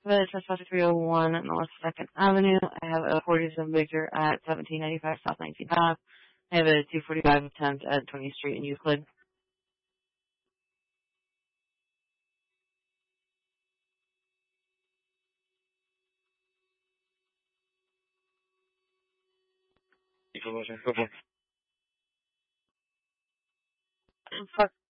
The Trespasser 301 North 2nd Avenue. I have a 47 Victor at 1795 South 19th Ave. I have a 245 attempt at 20th Street in Euclid. Information. Go for it. Fuck.